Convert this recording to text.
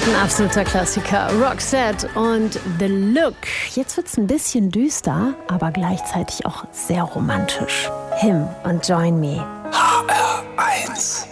Ein absoluter Klassiker. Roxette und The Look. Jetzt wird's ein bisschen düster, aber gleichzeitig auch sehr romantisch. Him und Join Me. HR1.